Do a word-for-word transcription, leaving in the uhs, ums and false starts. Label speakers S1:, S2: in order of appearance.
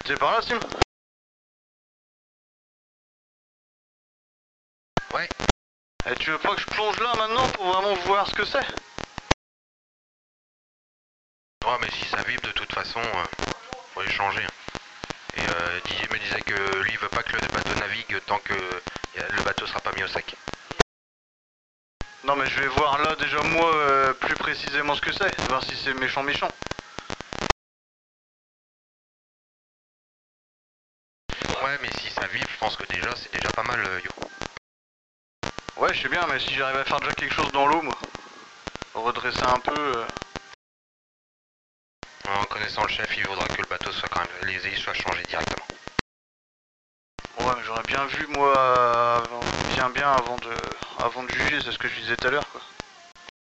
S1: T'es par là, Sim?
S2: Ouais.
S1: Et tu veux pas que je plonge là maintenant pour vraiment voir ce que c'est?
S2: Ouais, mais si ça vibre de toute façon, euh, faut échanger. Et euh, Didier me disait que lui il veut pas que le bateau navigue tant que le bateau sera pas mis au sec.
S1: Non mais je vais voir là déjà moi euh, plus précisément ce que c'est, voir si c'est méchant méchant.
S2: Ouais, mais si ça vibre, je pense que déjà c'est déjà pas mal, euh, Yo.
S1: Ouais, je sais bien, mais si j'arrive à faire déjà quelque chose dans l'eau, moi, redresser un peu... Euh...
S2: En connaissant le chef, il faudra que le bateau soit quand même... les aiguilles soient changées directement.
S1: Ouais, mais j'aurais bien vu, moi, avant, bien bien avant de, avant de juger, c'est ce que je disais tout à l'heure.